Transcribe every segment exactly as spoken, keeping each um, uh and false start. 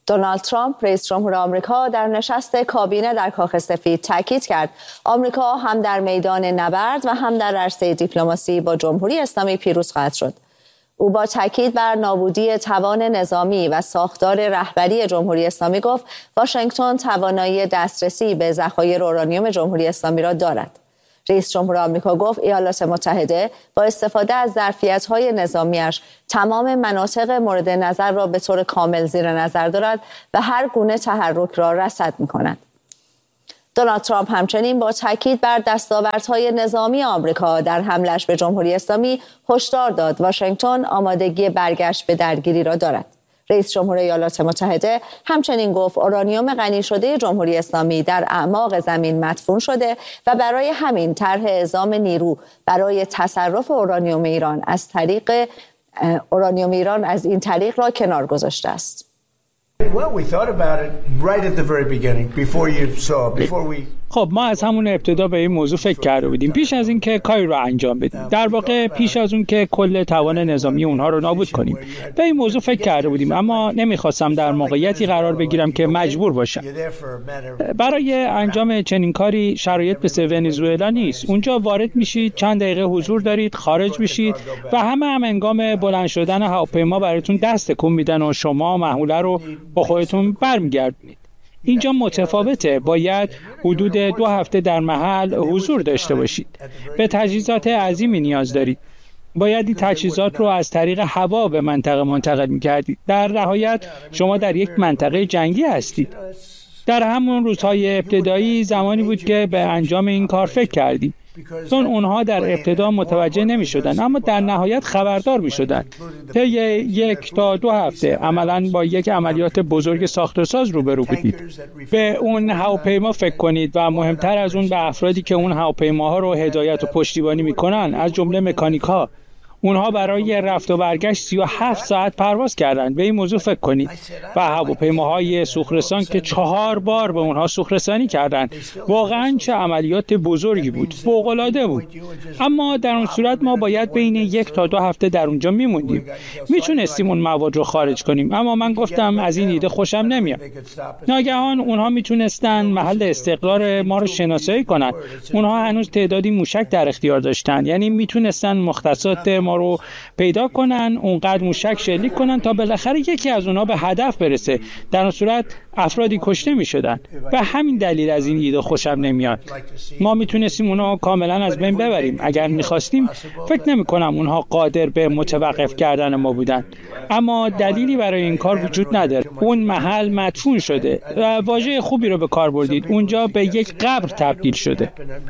دونالد ترامپ رئیس جمهور آمریکا در نشست کابینه در کاخ سفید تاکید کرد آمریکا هم در میدان نبرد و هم در عرصه دیپلماسی با جمهوری اسلامی پیروز خواهد شد. او با تاکید بر نابودی توان نظامی و ساختار رهبری جمهوری اسلامی گفت واشنگتن توانایی دسترسی به ذخایر اورانیوم جمهوری اسلامی را دارد. رئیس جمهور آمریکا گفت ایالات متحده با استفاده از ظرفیت‌های نظامیش تمام مناطق مورد نظر را به طور کامل زیر نظر دارد و هر گونه تحرک را رصد می‌کند. دونالد ترامپ همچنین با تاکید بر دستاوردهای نظامی آمریکا در حمله‌اش به جمهوری اسلامی هشدار داد واشنگتن آمادگی برگشت به درگیری را دارد. رئیس جمهور ایالات متحده همچنین گفت اورانیوم غنی شده جمهوری اسلامی در اعماق زمین مدفون شده و برای همین طرح اعزام نیرو برای تصرف اورانیوم ایران از طریق اورانیوم ایران از این طریق را کنار گذاشته است. خب ما از همون ابتدا به این موضوع فکر کرده بودیم پیش از اینکه کاری رو انجام بدیم، در واقع پیش از اون که کل توان نظامی اونها رو نابود کنیم به این موضوع فکر کرده بودیم، اما نمیخواستم در موقعیتی قرار بگیرم که مجبور باشم. برای انجام چنین کاری شرایط مثل ونزوئلا نیست. اونجا وارد میشید، چند دقیقه حضور دارید، خارج میشید و همه هم هنگام بلند شدن هواپیما براتون دست تکون میدن و شما محموله رو با خودتون برمیگردونید. اینجا متفاوته، باید حدود دو هفته در محل حضور داشته باشید. به تجهیزات عظیمی نیاز دارید. باید این تجهیزات رو از طریق هوا به منطقه منتقل می‌کردید. در نهایت شما در یک منطقه جنگی هستید. در همون روزهای ابتدایی زمانی بود که به انجام این کار فکر کردیم، چون اونها در ابتدا متوجه نمی شدن اما در نهایت خبردار می شدن. طی یک تا دو هفته عملاً با یک عملیات بزرگ ساخت و ساز روبرو بودید. به اون هواپیما فکر کنید و مهمتر از اون به افرادی که اون هواپیماها رو هدایت و پشتیبانی می کنن، از جمله مکانیک ها. اونها برای رفت و برگشت سی و هفت ساعت پرواز کردند. به این موضوع فکر کنید. و هواپیماهای سوخت‌رسان که چهار بار به اونها سوخت‌رسانی کردند. واقعاً چه عملیات بزرگی بود. فوق‌العاده بود. اما در اون صورت ما باید بین یک تا دو هفته در اونجا میموندیم. میتونستیم اون مواد رو خارج کنیم، اما من گفتم از این ایده خوشم نمیاد. ناگهان اونها میتونستن محل استقرار ما رو شناسایی کنن. اونها هنوز تعدادی موشک در اختیار داشتن، یعنی میتونستن مختصات ما رو پیدا کنن، اونقدر موشک شلیک کنن تا بالاخره یکی از اونها به هدف برسه. در اون صورت افرادی کشته می شدن. به همین دلیل از این ایده خوشم نمیاد. ما میتونستیم اونها کاملا از بین ببریم. اگر میخواستیم فکر نمی کنم اونها قادر به متوقف کردن ما بودن. اما دلیلی برای این کار وجود نداره. اون محل مدفون شده و واژه خوبی رو به کار بردید. اونجا به یک قبر تبدیل شده.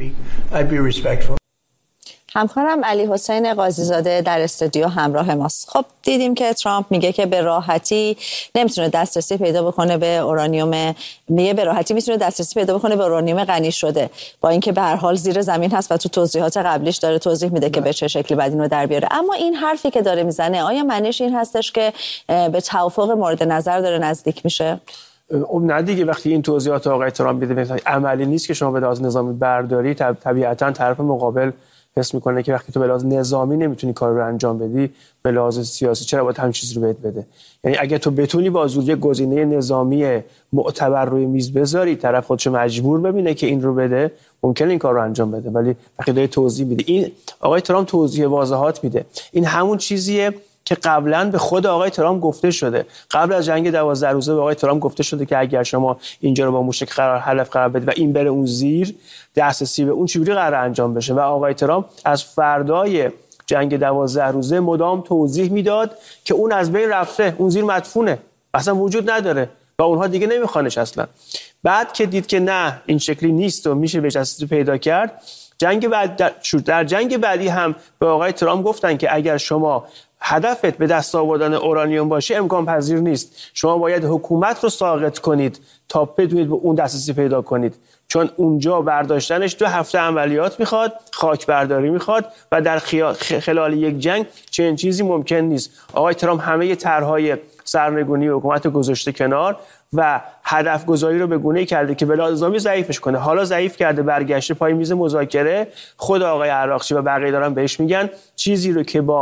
همکارم علی حسین قاضیزاده در استودیو همراه ماست. خب دیدیم که ترامپ میگه که به راحتی نمیتونه دسترسی پیدا بکنه به اورانیوم، میگه به راحتی میتونه دسترسی پیدا بکنه به اورانیوم غنی شده، با اینکه به هر حال زیر زمین هست و تو توضیحات قبلیش داره توضیح میده که به چه شکلی بعد اینو در بیاره. اما این حرفی که داره میزنه آیا معنیش این هستش که به توافق مورد نظر داره نزدیک میشه؟ اون نه دیگه، وقتی این توضیحات آقای ترامپ میده عملی نیست که شما به لحاظ نظامی برداری، طبیعتاً طرف مقابل حس میکنه که وقتی تو به لحاظ نظامی نمیتونی کار رو انجام بدی، به لحاظ سیاسی چرا باید همین چیز رو بهت بده؟ یعنی اگه تو بتونی با زور یک گزینه نظامی معتبر روی میز بذاری، طرف خودشو مجبور ببینه که این رو بده، ممکنه این کار رو انجام بده. ولی وقتی داری توضیح میده، این آقای ترامپ توضیح واضحات میده، این همون چیزیه که قبلا به خود آقای ترامپ گفته شده. قبل از جنگ دوازده روزه به آقای ترامپ گفته شده که اگر شما اینجا رو با موشک قرار هدف قرار بدید و این بره اون زیر، دسترسی به اون چجوری قرار انجام بشه. و آقای ترامپ از فردای جنگ دوازده روزه مدام توضیح میداد که اون از بین رفته، اون زیر مدفونه، اصلا وجود نداره و اونها دیگه نمیخوانش اصلا. بعد که دید که نه این شکلی نیست و میشه بهش دسترسی پیدا کرد، جنگ بعد در, در جنگ بعدی هم به آقای ترامپ گفتن که اگر شما هدفت به دست آوردن اورانیوم باشه امکان پذیر نیست، شما باید حکومت رو ساقط کنید تا بتونید به اون دسترسی پیدا کنید، چون اونجا برداشتنش دو هفته عملیات میخواد، خاک برداری میخواد و در خلال یک جنگ چنین چیزی ممکن نیست. آقای ترامپ همه طرحهای سرنگونی حکومت گذاشته کنار و هدف گذاری رو به گونه‌ای کرده که بلا نظامی ضعیفش کنه. حالا ضعیف کرده، برگشته پای میز مذاکره. خود آقای عراقچی و بقیه دارن بهش میگن چیزی رو که با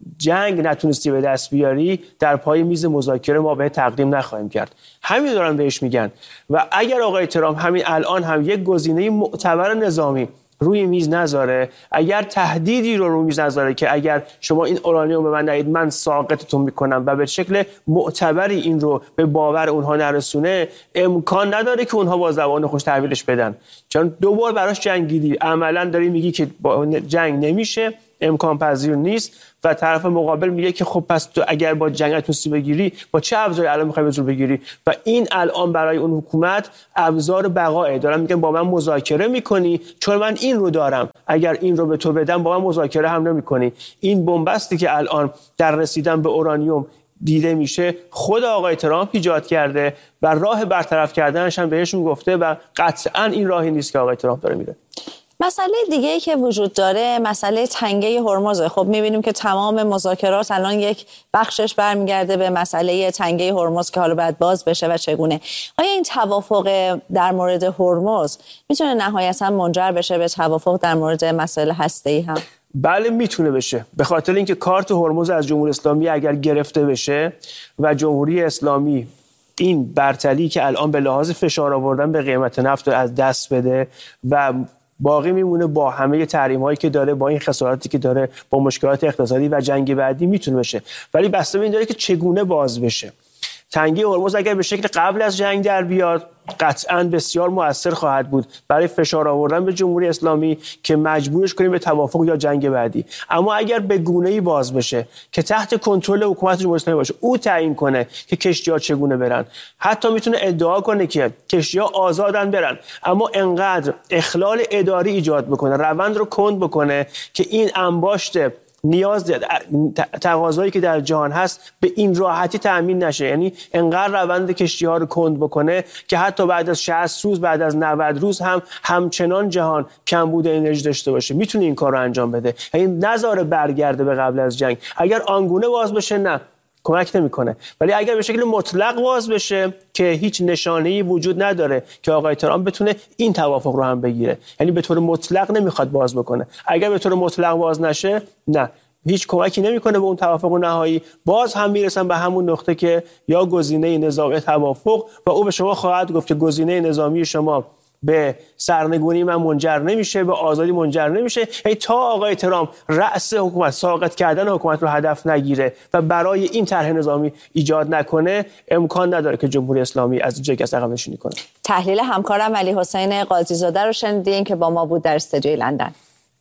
جنگ نتونستی به دست بیاری، در پای میز مذاکره ما به تقدیم نخواهیم کرد. همین دارن بهش میگن. و اگر آقای ترامپ همین الان هم یک گزینه معتبر نظامی روی میز نذاره، اگر تهدیدی رو روی میز نذاره که اگر شما این اورانیوم به من ندید من ساقطتون میکنم و به شکل معتبری این رو به باور اونها نرسونه، امکان نداره که اونها با زبان خوش تحویلش بدن. چون دو بار براش جنگیدی، عملا داری میگی که با جنگ نمیشه، امکان پذیر نیست و طرف مقابل میگه که خب پس تو اگر با جنگ تونستی بگیری با چه ابزاری الان میخوای بزرگ بگیری؟ و این الان برای اون حکومت ابزار بقایه. دارن میگن با من مذاکره میکنی چون من این رو دارم، اگر این رو به تو بدم با من مذاکره هم نمیکنی. این بنبستی که الان در رسیدن به اورانیوم دیده میشه خود آقای ترامپ ایجاد کرده و راه برطرف کردنش هم بهشون گفته و قطعا این راهی نیست که آقای ترامپ داره میره. مسئله دیگه ای که وجود داره مسئله تنگه هرمز. خب میبینیم که تمام مذاکرات الان یک بخشش برمیگرده به مسئله تنگه هرمز که حالا باید باز بشه و چگونه. آیا این توافق در مورد هرمز میتونه نهایتا منجر بشه به توافق در مورد مسئله هسته‌ای هم؟ بله میتونه بشه، به خاطر اینکه کارت هرمز از جمهوری اسلامی اگر گرفته بشه و جمهوری اسلامی این برتری که الان به لحاظ فشار آوردن به قیمت نفت رو از دست بده و باقی میمونه با همه تحریم‌هایی که داره، با این خساراتی که داره، با مشکلات اقتصادی و جنگ بعدی میتونه بشه، ولی بسته به این داره که چگونه باز بشه. تنگی هرمز اگر به شکل قبل از جنگ در بیاد قطعاً بسیار مؤثر خواهد بود برای فشار آوردن به جمهوری اسلامی که مجبورش کنیم به توافق یا جنگ بعدی. اما اگر به گونه‌ای باز بشه که تحت کنترل حکومت جمهوری اسلامی باشه، او تعیین کنه که کشتی‌ها چگونه برن، حتی میتونه ادعا کنه که کشتی‌ها آزادن برن، اما انقدر اخلال اداری ایجاد بکنه، روند رو کند بکنه که این انباشت نیاز تقاضایی که در جهان هست به این راحتی تأمین نشه. یعنی انقدر روند کشتی‌ها رو کند بکنه که حتی بعد از شصت روز، بعد از نود روز هم همچنان جهان کمبود انرژی داشته باشه. میتونه این کار رو انجام بده، یعنی نذاره برگرده به قبل از جنگ. اگر آنگونه باز بشه نه کمک نمیکنه، ولی اگر به شکل مطلق باز بشه که هیچ نشانه‌ای وجود نداره که آقای ترامپ بتونه این توافق رو هم بگیره، یعنی به طور مطلق نمیخواد باز بکنه. اگر به طور مطلق باز نشه نه هیچ کمکی نمیکنه به اون توافق نهایی، باز هم میرسن به همون نقطه که یا گزینه نظامی توافق و او به شما خواهد گفت که گزینه نظامی شما به سرنگونی من منجر نمیشه، به آزادی منجر نمیشه. یعنی تا آقای ترامپ رأس حکومت، ساقط کردن حکومت رو هدف نگیره و برای این طرح نظامی ایجاد نکنه، امکان نداره که جمهوری اسلامی از جای کس عقب نشینی کنه. تحلیل همکارم علی حسین قاضی زاده رو شنیدین که با ما بود در استودیوی لندن.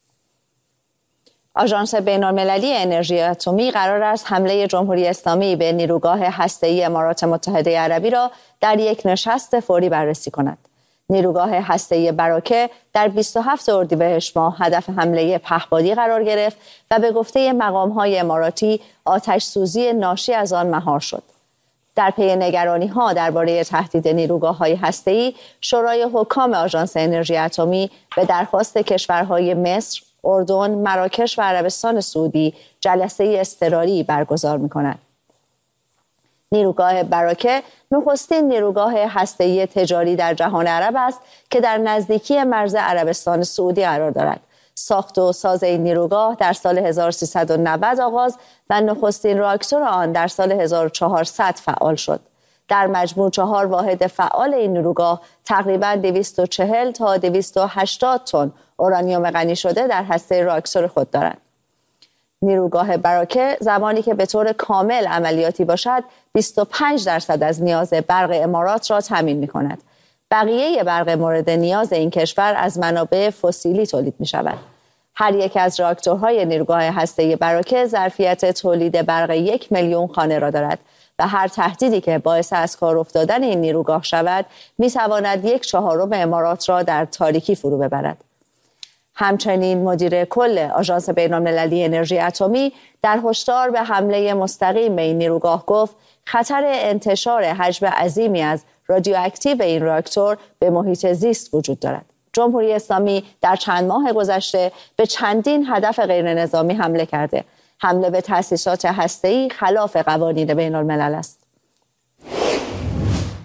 آژانس بین‌المللی انرژی اتمی قرار است حمله جمهوری اسلامی به نیروگاه هسته‌ای امارات متحده عربی را در یک نشست فوری بررسی کند. نیروگاه هسته‌ای براکه در بیست و هفتم اردیبهشت ماه هدف حمله پهپادی قرار گرفت و به گفته مقام‌های اماراتی آتش سوزی ناشی از آن مهار شد. در پی نگرانی‌ها درباره تهدید نیروگاه‌های هسته‌ای، شورای حکام آژانس انرژی اتمی به درخواست کشورهای مصر، اردن، مراکش و عربستان سعودی جلسه اضطراری برگزار می‌کند. نیروگاه براکه نخستین نیروگاه هسته‌ای تجاری در جهان عرب است که در نزدیکی مرز عربستان سعودی قرار دارد. ساخت و ساز این نیروگاه در سال هزار و سیصد و نود آغاز و نخستین راکتور آن در سال هزار و چهارصد فعال شد. در مجموع چهار واحد فعال این نیروگاه تقریباً دویست و چهل تا دویست و هشتاد تن اورانیوم غنی شده در هسته راکتور خود دارند. نیروگاه براکه زمانی که به طور کامل عملیاتی باشد بیست و پنج درصد از نیاز برق امارات را تامین می‌کند. بقیه برق مورد نیاز این کشور از منابع فسیلی تولید می‌شود. هر یک از راکتورهای نیروگاه هسته‌ای براکه ظرفیت تولید برق یک میلیون خانه را دارد و هر تهدیدی که باعث از کار افتادن این نیروگاه شود می‌تواند یک چهارم امارات را در تاریکی فرو ببرد. همچنین مدیر کل آژانس بین‌المللی انرژی اتمی در هشدار به حمله مستقیم به این نیروگاه گفت خطر انتشار حجم عظیمی از رادیواکتیو این راکتور به محیط زیست وجود دارد. جمهوری اسلامی در چند ماه گذشته به چندین هدف غیرنظامی حمله کرده. حمله به تأسیسات هسته‌ای خلاف قوانین بین‌الملل است.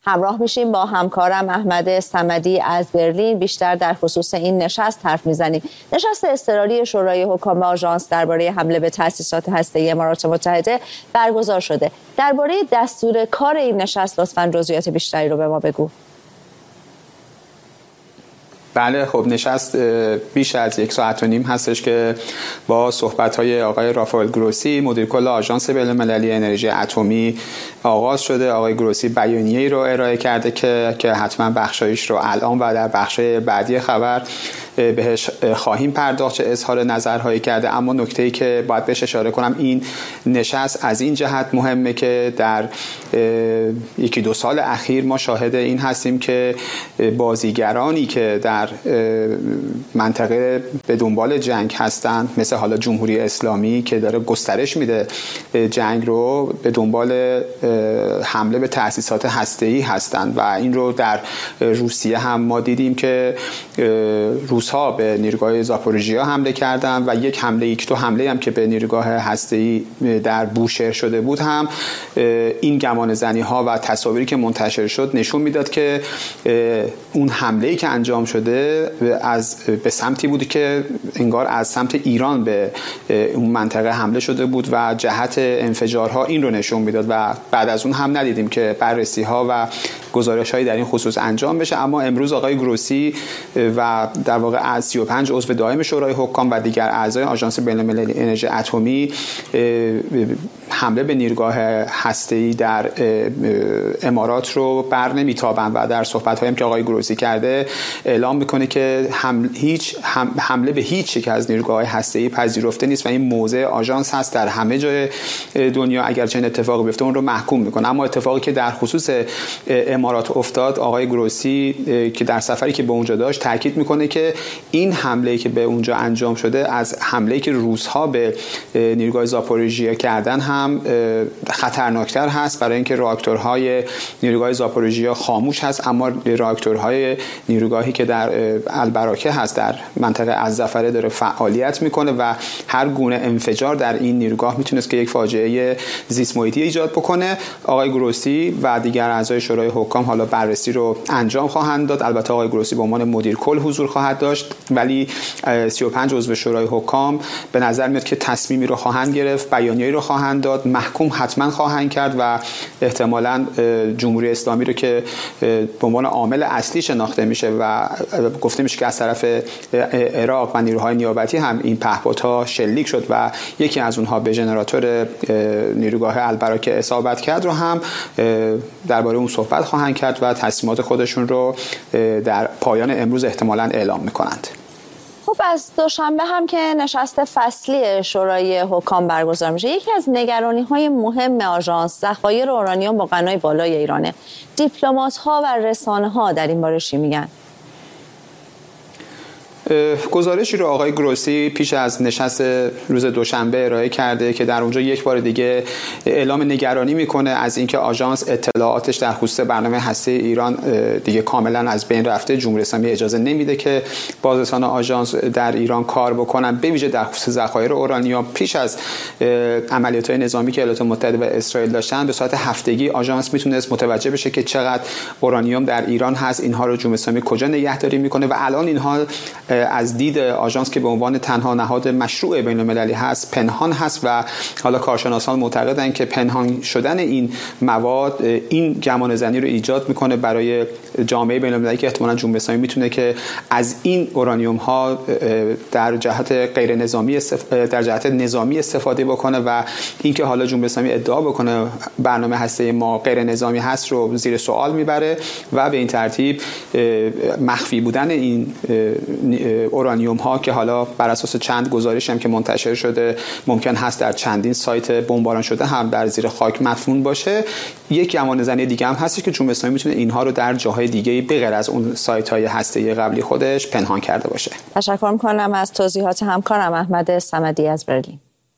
همراه میشیم با همکارم احمد صمدی از برلین. بیشتر در خصوص این نشست حرف میزنیم. نشست اضطراری شورای حکام آژانس درباره حمله به تأسیسات هسته‌ای امارات متحده برگزار شده. درباره دستور کار این نشست لطفاً جزئیات بیشتری رو به ما بگو. بله، خب نشست بیش از یک ساعت و نیم هستش که با صحبت‌های آقای رافائل گروسی مدیر کل آژانس بین‌المللی انرژی اتمی آغاز شده. آقای گروسی بیانیه‌ای رو ارائه کرده که که حتما بخشایش رو الان و در بخشای بعدی خبر بهش خواهیم پرداخت چه اظهار نظرهایی کرده. اما نکته‌ای که باید بهش اشاره کنم، این نشست از این جهت مهمه که در یکی دو سال اخیر ما شاهد این هستیم که بازیگرانی که در منطقه به دنبال جنگ هستند، مثل حالا جمهوری اسلامی که داره گسترش میده جنگ رو، به دنبال حمله به تأسیسات هسته‌ای هستند و این رو در روسیه هم ما دیدیم که روس‌ها به نیروگاه زاپوریژیا حمله کردند و یک حمله یک تو حمله هم که به نیروگاه هسته‌ای در بوشهر شده بود هم این گمانه‌زنی‌ها و تصاویری که منتشر شد نشون میداد که اون حمله‌ای که انجام شده از به سمتی بود که انگار از سمت ایران به اون منطقه حمله شده بود و جهت انفجارها این رو نشون میداد و بعد از اون هم ندیدیم که بررسی‌ها و گزارش‌هایی در این خصوص انجام بشه. اما امروز آقای گروسی و در واقع از سی و پنج عضو دائم شورای حکام و دیگر اعضای آژانس بین‌المللی انرژی اتمی حمله به نیروگاه هسته‌ای در امارات رو بر نمیتابند و در صحبت‌هایی هم که آقای گروسی کرده اعلام میکنه که هم هیچ هم حمله به هیچ یک از نیروگاه‌های هسته‌ای پذیرفته نیست و این موضع آژانس هست در همه جای دنیا. اگر چنین اتفاقی بیفته اون رو محکوم میکنه. اما اتفاقی که در خصوص امارات افتاد، آقای گروسی که در سفری که به اونجا داشت تاکید میکنه که این حمله‌ای که به اونجا انجام شده از حمله‌ای که روس‌ها به نیروگاه زاپوریژیا کردن هم خطرناکتر هست، برای اینکه راکتورهای نیروگاه زاپوریژیا خاموش هست اما راکتورهای نیروگاهی که در البراکه هست در منطقه الظفره داره فعالیت میکنه و هر گونه انفجار در این نیروگاه میتونست که یک فاجعه زیست محیطی ایجاد بکنه. آقای گروسی و دیگر اعضای شورای حکام حالا بررسی رو انجام خواهند داد. البته آقای گروسی به عنوان مدیر کل حضور خواهد داشت، ولی سی و پنج عضو شورای حکام به نظر میاد که تصمیمی رو خواهند گرفت، بیانیه‌ای رو خواهند داد، محکوم حتما خواهند کرد و احتمالاً جمهوری اسلامی رو که به عنوان عامل اصلی شناخته میشه و گفته میشه که از طرف عراق و نیروهای نیابتی هم این پهپادها شلیک شد و یکی از اونها به ژنراتور نیروگاه البراکه اصابت کرد رو هم درباره اون صحبت خواهند کرد و تصمیمات خودشون رو در پایان امروز احتمالاً اعلام میکنند. خب از دوشنبه هم که نشست فصلی شورای حکام برگزار میشه، یکی از نگرانی‌های مهم آژانس ذخایر اورانیوم با غنای بالای ایرانه. دیپلمات‌ها و رسانه‌ها در این باره چی میگن؟ گزارشی رو آقای گروسی پیش از نشست روز دوشنبه ارائه کرده که در اونجا یک بار دیگه اعلام نگرانی میکنه از اینکه آژانس اطلاعاتش در خصوص برنامه هسته‌ای ایران دیگه کاملا از بین رفته. جمهوری اسلامی اجازه نمیده که بازرسان آژانس در ایران کار بکنن، به ویژه در خصوص ذخایر اورانیوم. پیش از عملیات‌های نظامی که ایالات متحده و اسرائیل داشتن به صورت هفتگی آژانس میتونست متوجه بشه که چقدر اورانیوم در ایران هست، اینها رو جمهوری اسلامی کجا نگهداری میکنه و الان اینها از دید آژانس که به عنوان تنها نهاد مشروع بین‌المللی هست پنهان هست و حالا کارشناسان معتقدند که پنهان شدن این مواد این گمانه‌زنی رو ایجاد میکنه برای جامعه بین‌المللی که احتمالاً جمهوری اسلامی میتونه که از این اورانیوم ها در جهت غیر نظامی در جهت نظامی استفاده بکنه و اینکه حالا جمهوری اسلامی ادعا بکنه برنامه هسته‌ای ما غیر نظامی هست رو زیر سوال میبره و به این ترتیب مخفی بودن این اورانیوم ها که حالا بر اساس چند گزارش هم که منتشر شده ممکن هست در چندین سایت بمباران شده هم در زیر خاک مدفون باشه. یک گمانه‌زنی دیگه هم هست که جمهوری اسلامی میتونه اینها رو در جاهای دیگه به غیر از اون سایت های هسته‌ای قبلی خودش پنهان کرده باشه. تشکر می‌کنم از توضیحات همکارم احمد صمدی از برلین.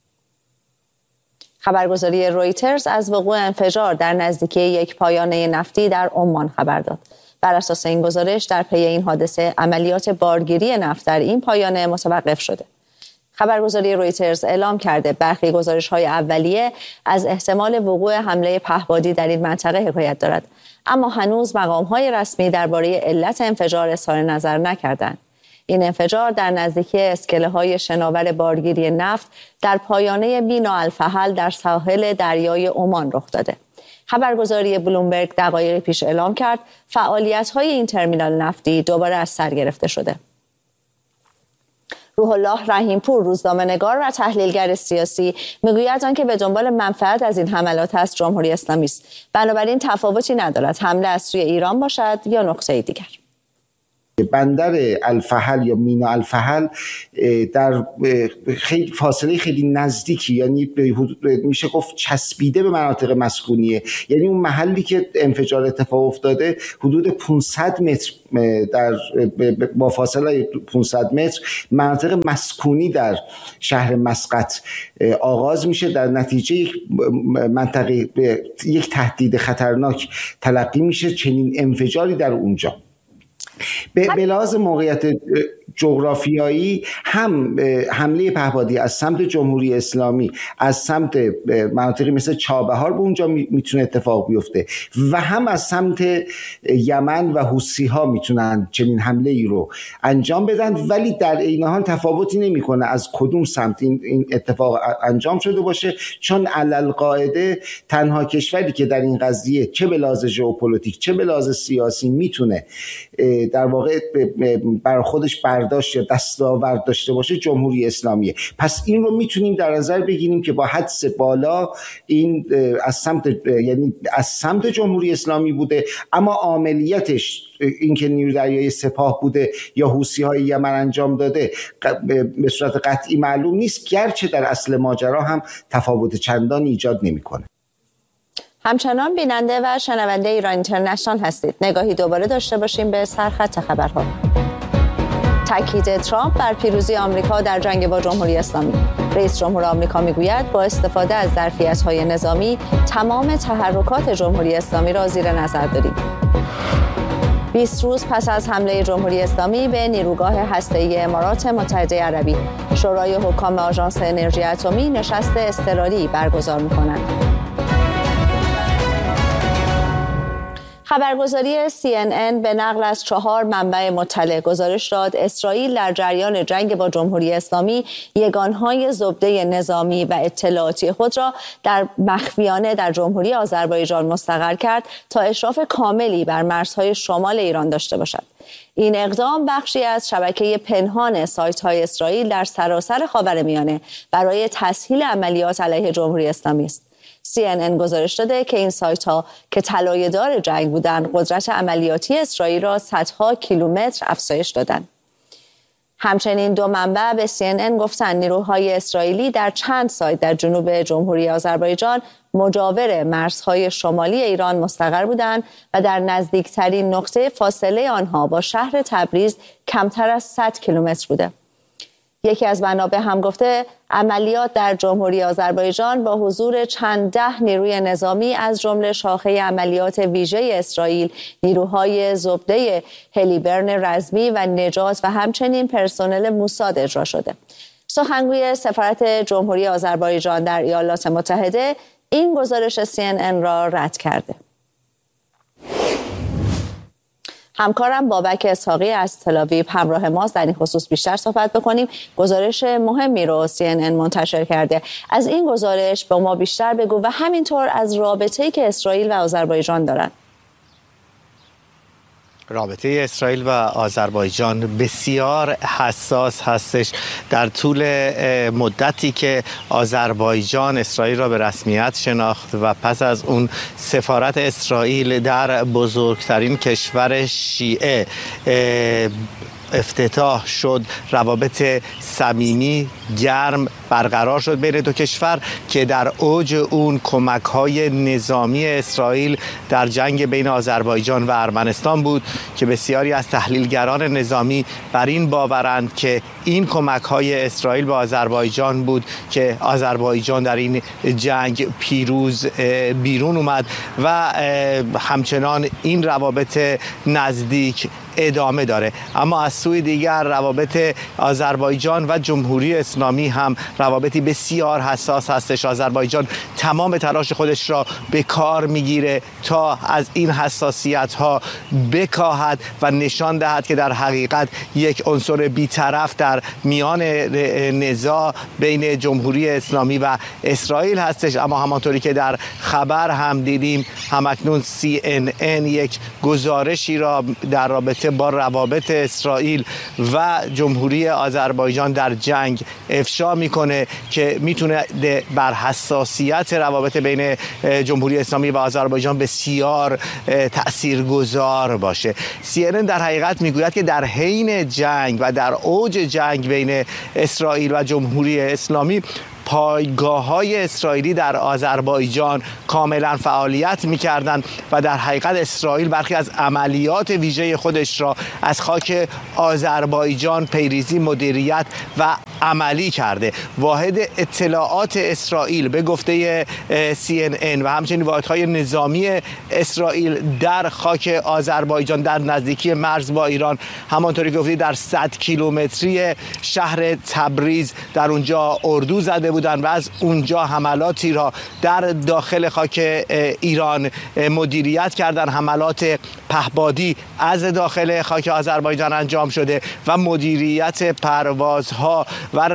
خبرگزاری رویترز از وقوع انفجار در نزدیکی یک پایانه نفتی در عمان خبر داد. بر اساس این گزارش در پی این حادثه عملیات بارگیری نفت در این پایانه متوقف شده. خبرگزاری رویترز اعلام کرده برخی گزارش‌های اولیه از احتمال وقوع حمله پهپادی در این منطقه حکایت دارد، اما هنوز مقام‌های رسمی درباره علت انفجار اظهار نظر نکردند. این انفجار در نزدیکی اسکله‌های شناور بارگیری نفت در پایانه مینا الفحل در ساحل دریای عمان رخ داده. خبرگزاری بلومبرگ دقایقی پیش اعلام کرد فعالیت‌های این ترمینال نفتی دوباره از سر گرفته شده. روح الله رحیمپور، روزنامه‌نگار و تحلیلگر سیاسی، میگوید آنکه به دنبال منفعت از این حملات است جمهوری اسلامی است، بنابراین تفاوتی ندارد حمله از سوی ایران باشد یا نقطه دیگر. بندر الفحل یا مینا الفحل در خیلی فاصله خیلی نزدیکی، یعنی میشه گفت چسبیده به مناطق مسکونیه، یعنی اون محلی که انفجار اتفاق افتاده حدود پانصد متر در با فاصله پانصد متر مناطق مسکونی در شهر مسقط آغاز میشه، در نتیجه یک منطقه یک تهدید خطرناک تلقی میشه چنین انفجاری در اونجا. به لحاظ موقعیت جغرافیایی هم حمله پهپادی از سمت جمهوری اسلامی از سمت مناطقی مثل چابهار به اونجا میتونه اتفاق بیفته و هم از سمت یمن و حوثی ها میتونن چنین حمله ای رو انجام بدن، ولی در عین حال تفاوتی نمیکنه از کدوم سمت این اتفاق انجام شده باشه، چون علالقاعده تنها کشوری که در این قضیه چه به لحاظ ژئوپلیتیک چه به لحاظ سیاسی میتونه در واقع بر خودش برداشت یا دستاورد داشته باشه جمهوری اسلامیه. پس این رو میتونیم در نظر بگیریم که با حدس بالا این از سمت یعنی از سمت جمهوری اسلامی بوده، اما عملیاتش اینکه نیروی دریایی سپاه بوده یا حوثی‌های یمن انجام داده به صورت قطعی معلوم نیست، گرچه در اصل ماجرا هم تفاوت چندانی ایجاد نمی‌کنه. همچنان بیننده و شنونده ایران اینترنشنال هستید. نگاهی دوباره داشته باشیم به سرخط خبرها. تاکید ترامپ بر پیروزی آمریکا در جنگ با جمهوری اسلامی. رئیس جمهور آمریکا میگوید با استفاده از ظرفیت‌های نظامی تمام تحرکات جمهوری اسلامی را زیر نظر داریم. بیست روز پس از حمله جمهوری اسلامی به نیروگاه هسته‌ای امارات متحده عربی، شورای حکام آژانس انرژی اتمی نشست اضطراری برگزار می‌کند. خبرگزاری سی ان ان به نقل از چهار منبع مطلع گزارش داد اسرائیل در جریان جنگ با جمهوری اسلامی یگانهای زبده نظامی و اطلاعاتی خود را در مخفیانه در جمهوری آذربایجان مستقر کرد تا اشراف کاملی بر مرزهای شمال ایران داشته باشد. این اقدام بخشی از شبکه پنهان سایت‌های اسرائیل در سراسر خاورمیانه برای تسهیل عملیات علیه جمهوری اسلامی است. سی ان ان گزارش داده که این سایت‌ها که طلایه‌دار جنگ بودند قدرت عملیاتی اسرائیل را صدها کیلومتر افزایش دادند. همچنین دو منبع به سی ان ان گفتند نیروهای اسرائیلی در چند سایت در جنوب جمهوری آذربایجان مجاور مرزهای شمالی ایران مستقر بودند و در نزدیکترین نقطه فاصله آنها با شهر تبریز کمتر از صد کیلومتر بوده. یکی از منابع هم گفته عملیات در جمهوری آذربایجان با حضور چند ده نیروی نظامی از جمله شاخه عملیات ویژه اسرائیل، نیروهای زبده هلیبرن رزمی و نجات و همچنین پرسنل موساد اجرا شده. سخنگوی سفارت جمهوری آذربایجان در ایالات متحده این گزارش سی ان ان را رد کرده. همکارم بابک اسحاقی از تل‌آویو همراه ماست در این خصوص بیشتر صحبت بکنیم. گزارش مهمی رو سی ان ان منتشر کرده. از این گزارش به ما بیشتر بگو و همینطور از رابطه‌ای که اسرائیل و آذربایجان دارن. رابطه اسرائیل و آذربایجان بسیار حساس هستش. در طول مدتی که آذربایجان اسرائیل را به رسمیت شناخت و پس از اون سفارت اسرائیل در بزرگترین کشور شیعه افتتاح شد، روابط صمیمی، گرم برقرار شد بین دو کشور که در اوج اون کمک‌های نظامی اسرائیل در جنگ بین آذربایجان و ارمنستان بود که بسیاری از تحلیلگران نظامی بر این باورند که این کمک‌های اسرائیل به آذربایجان بود که آذربایجان در این جنگ پیروز بیرون اومد و همچنان این روابط نزدیک ادامه داره. اما از سوی دیگر روابط آذربایجان و جمهوری اسلامی هم روابطی بسیار حساس هستش. آذربایجان تمام تلاش خودش را به کار میگیره تا از این حساسیت ها بکاهد و نشان دهد که در حقیقت یک عنصر بی‌طرف در میان نزاع بین جمهوری اسلامی و اسرائیل هستش. اما همانطوری که در خبر هم دیدیم، همکنون سی ان ان یک گزارشی را در رابطه با روابط اسرائیل و جمهوری آذربایجان در جنگ افشا میکنه که میتونه بر حساسیت روابط بین جمهوری اسلامی و آذربایجان بسیار تاثیرگذار باشه. سی ان ان در حقیقت میگوید که در حین جنگ و در اوج جنگ بین اسرائیل و جمهوری اسلامی پایگاه‌های اسرائیلی در آذربایجان کاملا فعالیت می‌کردند و در حقیقت اسرائیل برخی از عملیات ویژه خودش را از خاک آذربایجان پیریزی، مدیریت و عملی کرده. واحد اطلاعات اسرائیل به گفته سی ان ان و همچنین واحدهای نظامی اسرائیل در خاک آذربایجان در نزدیکی مرز با ایران، همانطوری که گفتید در صد کیلومتری شهر تبریز، در اونجا اردو زده بودند و از اونجا حملاتی را در داخل خاک ایران مدیریت کردند. حملات پهپادی از داخل خاک آذربایجان انجام شده و مدیریت پروازها و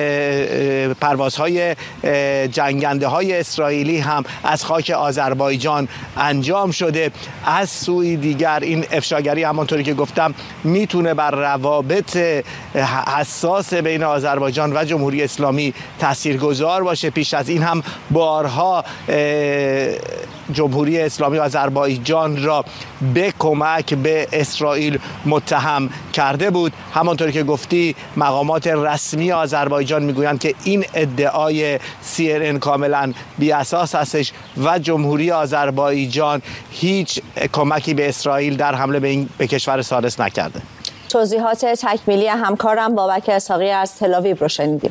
پروازهای جنگنده های اسرائیلی هم از خاک آذربایجان انجام شده. از سوی دیگر این افشاگری همانطوری که گفتم میتونه بر روابط حساس بین آذربایجان و جمهوری اسلامی تاثیرگذار باشه. پیش از این هم بارها جمهوری اسلامی آذربایجان را به کمک به اسرائیل متهم کرده بود. همانطوری که گفتی مقامات رسمی آذربایجان میگویند که این ادعای سی ان ان کاملا بی اساس هستش و جمهوری آذربایجان هیچ کمکی به اسرائیل در حمله به این به کشور ثالث نکرده. توضیحات تکمیلی همکارم بابک اسحاقی از تل‌آویو رو شنیدیم.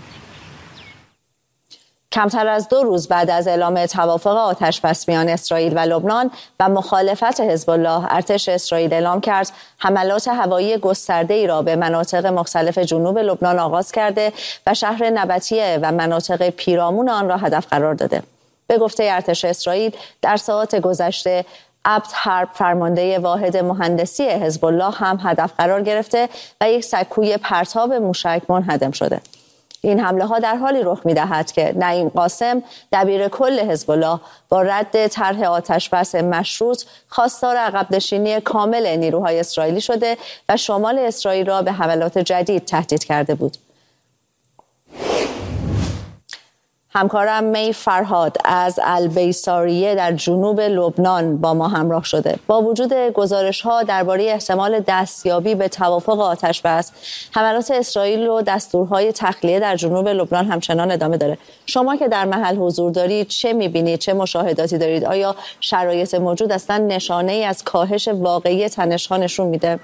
کمتر از دو روز بعد از اعلام توافق آتش‌بس میان اسرائیل و لبنان و مخالفت حزب الله، ارتش اسرائیل اعلام کرد حملات هوایی گسترده‌ای را به مناطق مختلف جنوب لبنان آغاز کرده و شهر نبطیه و مناطق پیرامون آن را هدف قرار داده. به گفته ارتش اسرائیل در ساعات گذشته عبد حرب، فرمانده واحد مهندسی حزب الله، هم هدف قرار گرفته و یک سکوی پرتاب موشک منهدم شده. این حمله ها در حالی رخ می دهد که نعیم قاسم، دبیر کل حزب الله، با رد طرح آتش‌بس مشروط خواستار عقب نشینی کامل نیروهای اسرائیلی شده و شمال اسرائیل را به حملات جدید تهدید کرده بود. همکارم می فرهاد از البیساریه در جنوب لبنان با ما همراه شده. با وجود گزارش‌ها درباره احتمال دستیابی به توافق آتش‌بس، حملات اسرائیل و دستورهای تخلیه در جنوب لبنان همچنان ادامه داره. شما که در محل حضور دارید چه می‌بینید؟ چه مشاهداتی دارید؟ آیا شرایط موجود اصلا نشانه‌ای از کاهش واقعی تنش‌ها نشون میده؟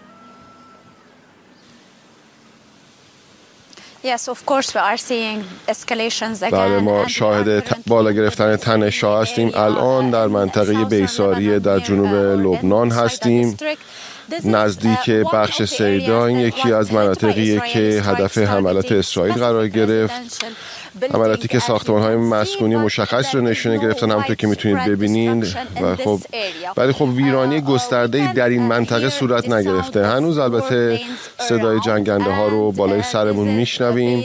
Yes, of course we are seeing escalations again. بله، ما شاهد بالا گرفتن تنش‌ها هستیم. الان در منطقه بیساریه در جنوب لبنان هستیم، نزدیک بخش سیدان، یکی از مناطقی که هدف حملات اسرائیل قرار گرفت. حملاتی که ساختمان‌های مسکونی مشخص رو نشونه گرفتن، همونطور که میتونید ببینید. و خب ولی خب ویرانی گسترده‌ای در این منطقه صورت نگرفته. هنوز البته صدای جنگنده ها رو بالای سرمون میشنویم.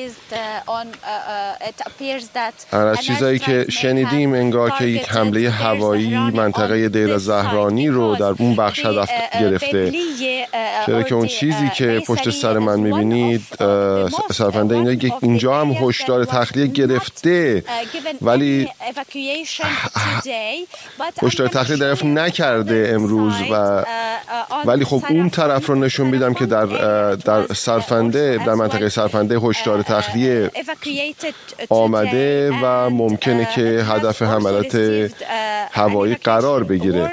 از چیزایی که شنیدیم انگار که یک حمله هوایی منطقه دیر زهرانی رو در اون بخش هدف گرفته. چرا که اون چیزی که پشت سر من میبینید صرفنده اینه که اینجا هم هشدار تخلیه گرفته ولی هشدار تخلیه دریافت نکرده امروز و ولی خب اون طرف رو نشون میدم که در در سرفنده در منطقه سرفنده هشدار تخلیه آمده و ممکنه که هدف حملات هوایی قرار بگیره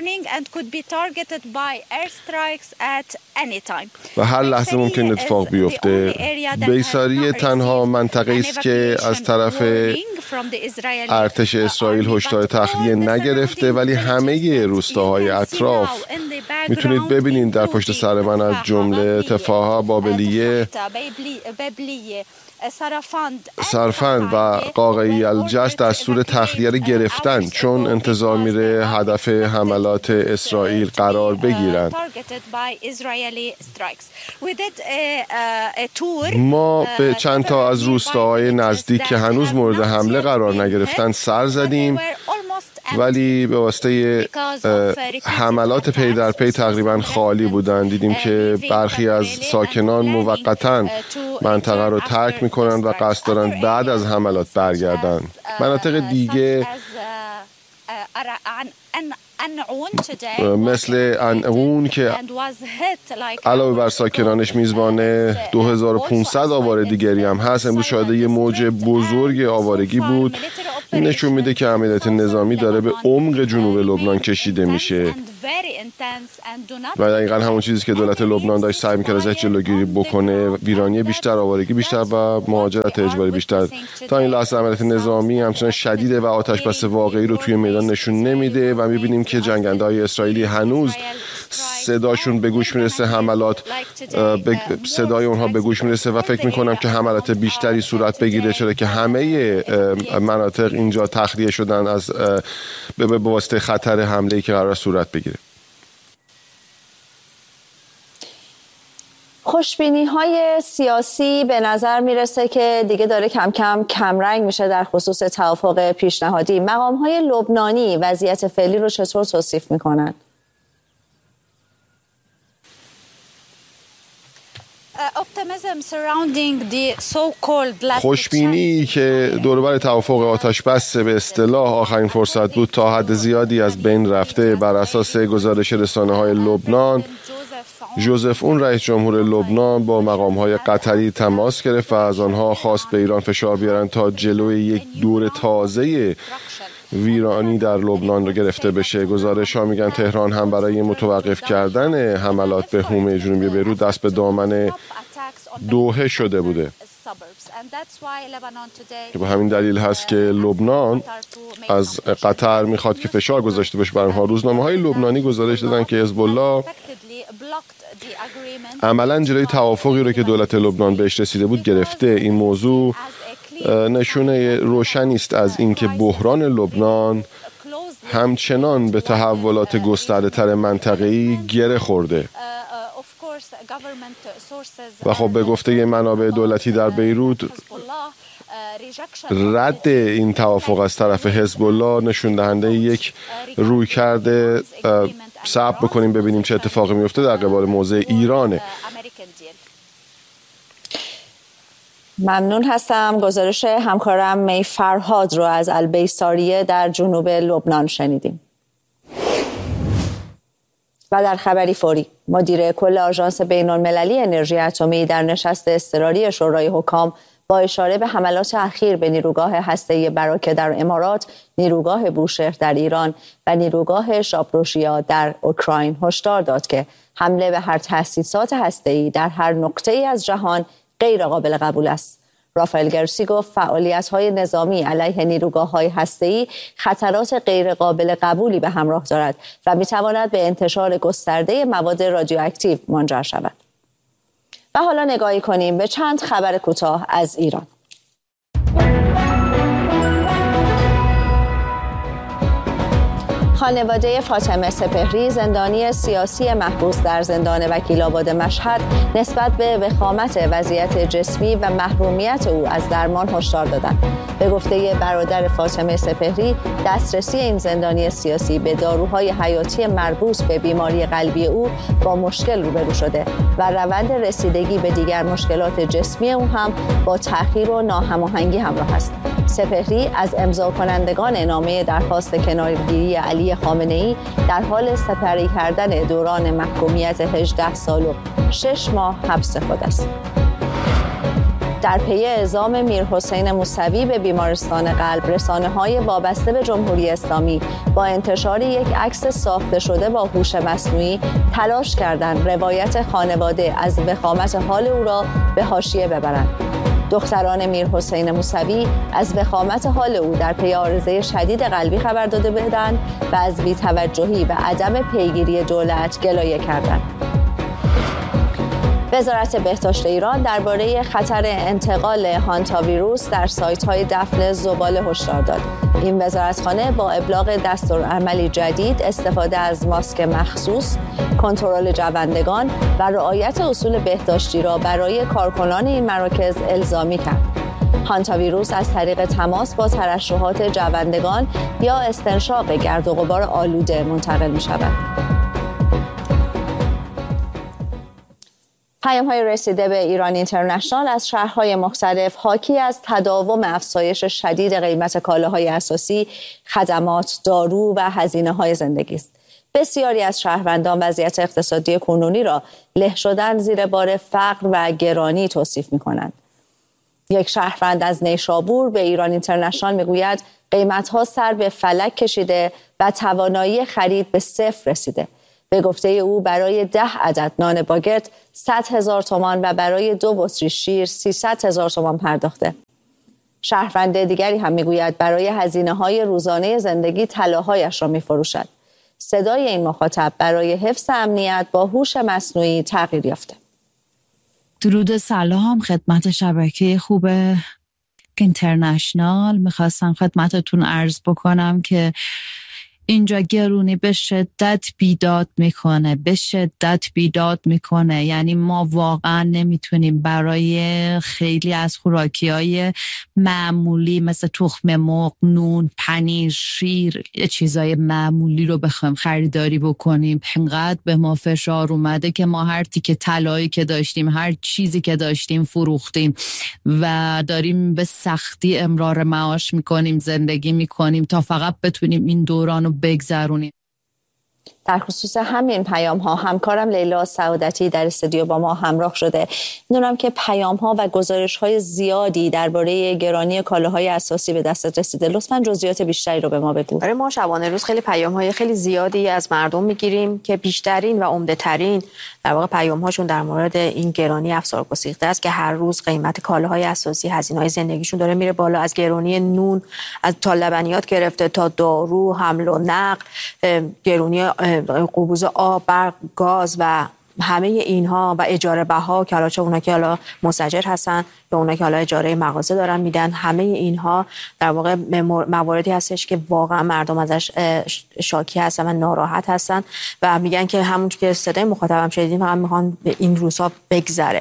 و هر لحظه ممکن اتفاق بیفته. بیساری تنها منطقه است که از طرف ارتش اسرائیل هشدار تخلیه نگرفته، ولی همه روستاهای اطراف میتونید ببینید در پشت سر من، از جمله تفاها، بابلیه، سرفند و قاقعی الجس دستور تخلیه را گرفتن چون انتظار میره هدف حملات اسرائیل قرار بگیرن. ما به چند تا از روستاهای نزدیک که هنوز مورد حمله قرار نگرفتن سر زدیم، ولی به واسطه حملات پی در پی تقریبا خالی بودن. دیدیم که برخی از ساکنان موقتاً منطقه رو ترک میکنن و قصد دارن بعد از حملات برگردن. مناطق دیگه مثل انعون که علاوه بر ساکنانش میزبان دو هزار و پانصد آواره دیگری هم هست، امروز شاهد یه موج بزرگ آوارگی بود. این نشون میده که عملیات نظامی داره به عمق جنوب لبنان کشیده میشه و دقیقاً همون چیزی که دولت لبنان داشت سعی میکرد ازش جلوگیری بکنه، ویرانی بیشتر، آوارگی بیشتر و مهاجرت اجباری بیشتر. تا این لحظه عملیات نظامی همچنان شدیده و آتش بس واقعی رو توی میدان نشون نمیده و میبینیم که جنگنده‌های اسرائیلی هنوز صداشون به گوش میرسه، حملات به صدای اونها به گوش میرسه و فکر میکنم که حملات بیشتری صورت بگیره، چرا که همه مناطق اینجا تخلیه شدن از به واسطه خطر حمله‌ای که قرار صورت بگیره. خوشبینی های سیاسی به نظر میرسه که دیگه داره کم کم کمرنگ میشه در خصوص توافق پیشنهادی. مقام های لبنانی وضعیت فعلی رو چطور توصیف میکنن؟ خوشبینی که دوربر توافق آتش بس به اصطلاح آخرین فرصت بود تا حد زیادی از بین رفته. بر اساس گزارش رسانه‌های لبنان، ژوزف اون رئیس جمهور لبنان با مقام‌های قطری تماس گرفت و از آنها خواست به ایران فشار بیارن تا جلوی یک دور تازه ویرانی در لبنان رو گرفته بشه. گزارش‌ها میگن تهران هم برای متوقف کردن حملات به حومه جنوبی بیروت دست به دامن دوحه شده بوده. که به همین دلیل هست که لبنان از قطر میخواد که فشار گذاشته بشه بر اونها. روزنامه‌های لبنانی گزارش دادن که حزب الله عملاً جلوی توافقی رو که دولت لبنان بهش رسیده بود گرفته. این موضوع نشونه روشنی است از اینکه بحران لبنان همچنان به تحولات گسترده‌تر منطقه‌ای گره خورده و خب به گفته منابع دولتی در بیروت، رد این توافق از طرف حزب الله نشون دهنده یک رویکرد صبر بکنیم ببینیم چه اتفاقی میفته در قبال موضع ایرانه. ممنون هستم. گزارش همکارم می فرهاد رو از البیساریه در جنوب لبنان شنیدیم. و در خبری فوری، مدیر کل آژانس بین‌المللی انرژی اتمی در نشست اضطراری شورای حکام با اشاره به حملات اخیر به نیروگاه هسته‌ای براکه در امارات، نیروگاه بوشهر در ایران و نیروگاه شاپروشیا در اوکراین هشدار داد که حمله به هر تأسیسات هسته‌ای در هر نقطه‌ای از جهان غیر قابل قبول است. رافائل گروسی گفت فعالیت‌های نظامی علیه نیروگاه‌های هسته‌ای خطرات غیر قابل قبولی به همراه دارد و می‌تواند به انتشار گسترده مواد رادیواکتیو منجر شود. و حالا نگاهی کنیم به چند خبر کوتاه از ایران. خانواده فاطمه سپهری، زندانی سیاسی محبوس در زندان وکیل‌آباد مشهد، نسبت به وخامت وضعیت جسمی و محرومیت او از درمان هشدار دادند. به گفته برادر فاطمه سپهری، دسترسی این زندانی سیاسی به داروهای حیاتی مربوط به بیماری قلبی او با مشکل روبرو شده و روند رسیدگی به دیگر مشکلات جسمی او هم با تأخیر و ناهماهنگی همراه است. سپهری از امضا کنندگان نامه درخواست کنارگیری علی خامنه‌ای در حال سپری کردن دوران محکومیت هجده سال و شش ماه حبس خود است. در پی اعزام میرحسین موسوی به بیمارستان قلب، رسانه‌های وابسته به جمهوری اسلامی با انتشار یک عکس ساخته شده با هوش مصنوعی تلاش کردند روایت خانواده از وخامت حال او را به حاشیه ببرند. دختران میرحسین موسوی از وخامت حال او در پی عارضه شدید قلبی خبر داده بودند و از بی‌توجهی و عدم پیگیری دولت گلایه کردند. وزارت بهداشت ایران درباره خطر انتقال هانتا ویروس در سایت‌های دفن زباله هشدار داد. این وزارتخانه با ابلاغ دستورالعملی جدید، استفاده از ماسک مخصوص، کنترل جوندگان و رعایت اصول بهداشتی را برای کارکنان این مراکز الزامی کرد. هانتا ویروس از طریق تماس با ترشحات جوندگان یا استنشاق گرد و غبار آلوده منتقل می‌شود. پیام‌های رسیده به ایران اینترنشنال از شهرهای مختلف حاکی از تداوم افزایش شدید قیمت کالاهای اساسی، خدمات، دارو و هزینه‌های زندگی است. بسیاری از شهروندان وضعیت اقتصادی کنونی را له شدن زیر بار فقر و گرانی توصیف می‌کنند. یک شهروند از نیشابور به ایران اینترنشنال می‌گوید قیمت‌ها سر به فلک کشیده و توانایی خرید به صفر رسیده. به گفته او برای ده عدد نان باگت صد هزار تومان و برای دو بطری شیر سیصد هزار تومان پرداخته. شهروند دیگری هم میگوید برای هزینه‌های روزانه زندگی طلاهایش را می‌فروشد. صدای این مخاطب برای حفظ امنیت با هوش مصنوعی تغییر یافته. درود سلام خدمت شبکه خوب اینترنشنال. میخواستم خدمتتون عرض بکنم که اینجا گرونی به شدت بیداد میکنه به شدت بیداد میکنه یعنی ما واقعا نمیتونیم برای خیلی از خوراکی‌های معمولی مثل تخم مرغ، نون، پنیر، شیر، چیزای معمولی رو بخوایم خریداری بکنیم. انقدر به ما فشار اومده که ما هر تیکه طلایی که داشتیم، هر چیزی که داشتیم فروختیم و داریم به سختی امرار معاش میکنیم، زندگی میکنیم تا فقط بتونیم این دوران رو بگذرونیم. در خصوص همین پیام ها همکارم لیلا سعادتی در استودیو با ما همراه شده. میدونم که پیام ها و گزارش های زیادی درباره گرانی کالاهای اساسی به دستت رسیده. لطفاً جزئیات بیشتری رو به ما بگو. برای ما شبانه روز خیلی پیام های خیلی زیادی از مردم میگیریم که بیشترین و عمده ترین در واقع پیام هاشون در مورد این گرانی افزار گسیخته است که هر روز قیمت کالاهای اساسی، هزینه های زندگیشون داره میره بالا. از گرانی نون، از تا لبنیات گرفته تا دارو، حمل و نقل، گرانی قبوز آب، برق، گاز و همه اینها و اجاره بها که حالا چه اونا که حالا مستاجر هستن یا اونا که حالا اجاره مغازه دارن میدن، همه اینها در واقع مواردی هستش که واقعا مردم ازش شاکی هستن و ناراحت هستن و میگن که همون که صدای مخاطبم شنیدیم هم میخوان این روزها بگذره.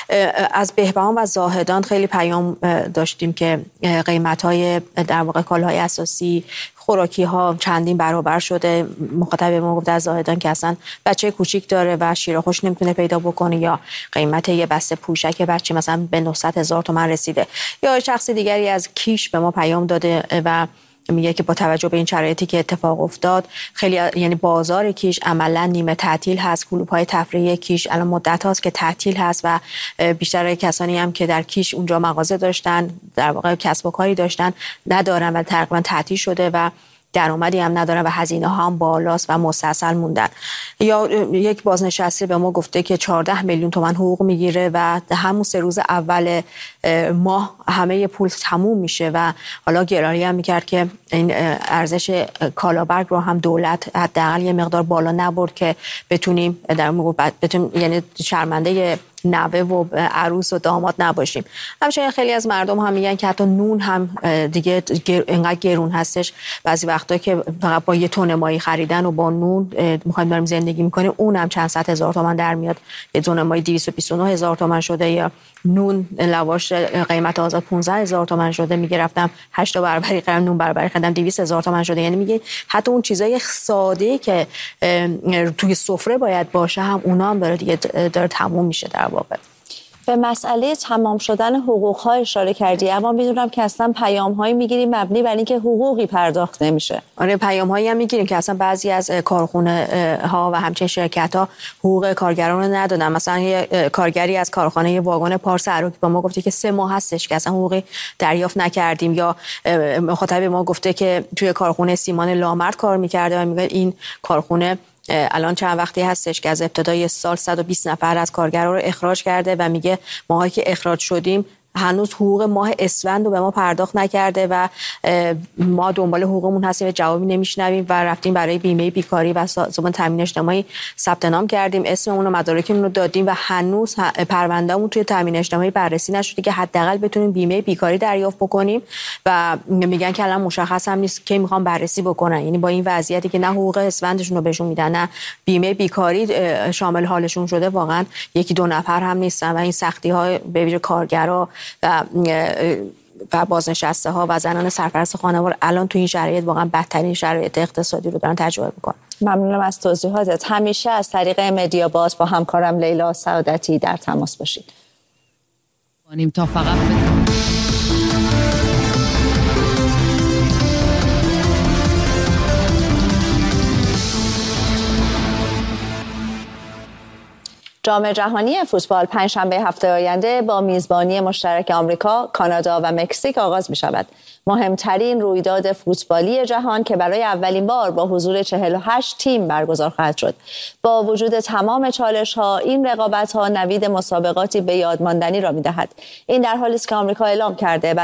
از بهبهان و زاهدان خیلی پیام داشتیم که قیمت‌های در واقع کالاهای اساسی، خوراکی ها چندین برابر شده. مخاطب ما گفته از زاهدان که اصلا بچه کوچیک داره و شیر خوش نمیتونه پیدا بکنه یا قیمت یه بسته پوشک بچه مثلا به نهصد هزار تومان رسیده. یا شخص دیگری از کیش به ما پیام داده و میگه که با توجه به این شرایطی که اتفاق افتاد خیلی یعنی بازار کیش عملا نیمه تعطیل هست. کلوب‌های تفریحی کیش الان مدت هاست که تعطیل هست و بیشتر کسانی هم که در کیش اونجا مغازه داشتن، در واقع کسب و کاری داشتن، ندارن و تقریبا تعطیل شده و درآمدی هم ندارن و هزینه ها هم بالاست و مستعصل موندن. یا یک بازنشسته به ما گفته که چهارده میلیون تومان حقوق میگیره و همون سه روز اول ماه همه پول تموم میشه و حالا گرانی هم میکرد که این ارزش کالابرگ رو هم دولت حداقل یه مقدار بالا نبرد که بتونیم در موقع بتونیم یعنی شرمنده نوه و عروس و داماد نباشیم. همچنین خیلی از مردم هم میگن که حتی نون هم دیگه اینقدر گرون هستش، بعضی وقتا که فقط با یه تن مایی خریدن و با نون میخوایم داریم زندگی میکنیم اون هم چند صد هزار تومان در میاد. یه تن مایی دویست و بیست و نه هزار تومان شده یا نون لواش قیمت آزاد پانزده هزار تومان شده. میگه رفتم هشت تا بربری خریدم، نون بربری خریدم دویست هزار تومان شده. یعنی میگه حتی اون چیزای ساده که توی سفره باید باشه هم اونا هم داره دیگه داره تموم میشه در واقع. به مسئله تمام شدن حقوق‌ها اشاره کردی، اما میدونم که اصلا پیام‌هایی می‌گیریم مبنی بر اینکه حقوقی پرداخت نمیشه. آره پیام‌هایی هم می‌گیریم که اصلا بعضی از کارخونه‌ها و همچنین شرکت‌ها حقوق کارگران رو ندادن. مثلا یه کارگری از کارخانه واگن پارس عراقی با ما گفته که سه ماه هستش که اصلا حقوقی دریافت نکردیم، یا مخاطب ما گفته که توی کارخونه سیمان لامرد کار می‌کرده و میگه این کارخونه الان چند وقتی هستش که از ابتدای سال صد و بیست نفر از کارگران رو اخراج کرده و میگه ماهایی که اخراج شدیم هنوز حقوق ماه اسفند رو به ما پرداخت نکرده و ما دنبال حقوقمون هستیم و جوابی نمیشنویم و رفتیم برای بیمه بیکاری و سازمان تامین اجتماعی ثبت نام کردیم، اسممون و مدارکمون رو دادیم و هنوز پروندهمون توی تامین اجتماعی بررسی نشده که حداقل بتونیم بیمه بیکاری دریافت بکنیم و میگن که الان مشخص هم نیست که میخوام بررسی بکنن. یعنی با این وضعیتی که نه حقوق اسفندشون رو بهشون میدن نه بیمه بیکاری شامل حالشون شده، واقعا یکی دو نفر هم نیستن و این سختی ها به ویژه کارگرا و و بازنشسته ها و زنان سرپرست خانوار الان تو این شرایط واقعا بدترین شرایط اقتصادی رو دارن تجربه میکنن. ممنونم از توضیحاتت. همیشه از طریق مدیا باز با همکارم لیلا سعادتی در تماس باشید. تا فقط جام جهانی فوتبال پنجشنبه هفته آینده با میزبانی مشترک آمریکا، کانادا و مکزیک آغاز می شود. مهمترین رویداد فوتبالی جهان که برای اولین بار با حضور چهل و هشت تیم برگزار خواهد شد. با وجود تمام چالش‌ها، این رقابت‌ها نوید مسابقاتی به یاد ماندنی را می‌دهد. این در حالی است که آمریکا اعلام کرده